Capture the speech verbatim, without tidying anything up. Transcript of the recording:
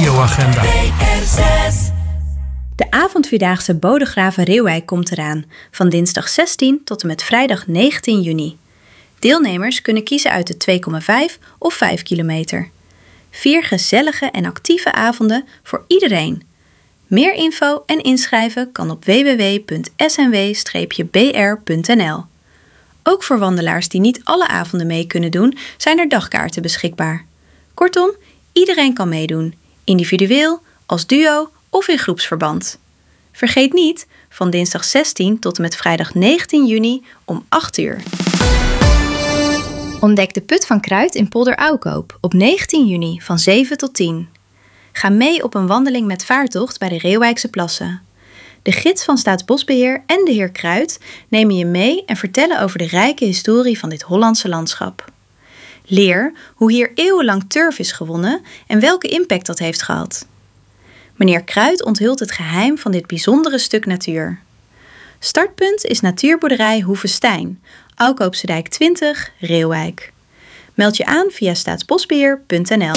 radioagenda. De avondvierdaagse Bodegraven-Reeuwijk komt eraan, van dinsdag zestien tot en met vrijdag negentien juni. Deelnemers kunnen kiezen uit de twee komma vijf of vijf kilometer. Vier gezellige en actieve avonden voor iedereen. Meer info en inschrijven kan op w w w punt s n w streepje b r punt n l. Ook voor wandelaars die niet alle avonden mee kunnen doen, zijn er dagkaarten beschikbaar. Kortom, iedereen kan meedoen, individueel, als duo of in groepsverband. Vergeet niet, van dinsdag zestien tot en met vrijdag negentien juni om acht uur. Ontdek de Put van Kruid in Polder Oukoop op negentien juni van zeven tot tien. Ga mee op een wandeling met vaartocht bij de Reeuwijkse Plassen. De gids van Staatsbosbeheer en de heer Kruid nemen je mee en vertellen over de rijke historie van dit Hollandse landschap. Leer hoe hier eeuwenlang turf is gewonnen en welke impact dat heeft gehad. Meneer Kruid onthult het geheim van dit bijzondere stuk natuur. Startpunt is natuurboerderij Hoevestein, Oukoopse Dijk twintig, Reeuwijk. Meld je aan via staatsbosbeheer punt n l.